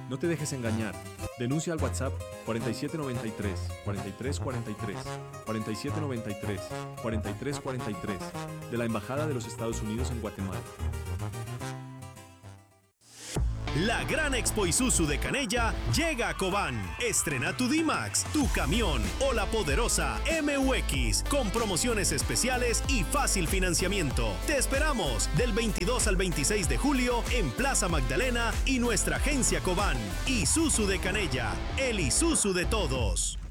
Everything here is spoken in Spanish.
No te dejes engañar. Denuncia al WhatsApp 4793 4343 4793 4343 de la Embajada de los Estados Unidos en Guatemala. La gran Expo Isuzu de Canella llega a Cobán. Estrena tu D-Max, tu camión o la poderosa MUX con promociones especiales y fácil financiamiento. Te esperamos del 22 al 26 de julio en Plaza Magdalena y nuestra agencia Cobán. Isuzu de Canella, el Isuzu de todos.